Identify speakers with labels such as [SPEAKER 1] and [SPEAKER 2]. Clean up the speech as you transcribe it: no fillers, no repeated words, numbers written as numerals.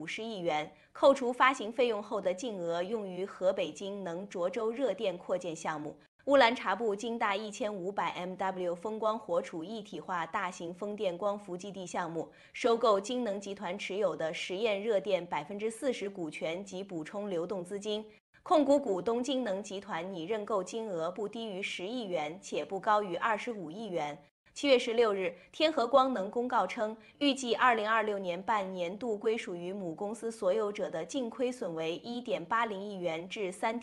[SPEAKER 1] 50亿元，扣除发行费用后的净额用于河北京能涿州热电扩建项目。乌兰察布京大1500MW 风光活储一体化大型风电光伏基地项目，收购京能集团持有的实验热电40%股权及补充流动资金。控股股东京能集团拟认购金额不低于10亿元，且不高于25亿元。7月16日，天合光能公告称，预计2026年半年度归属于母公司所有者的净亏损为1.80亿元至3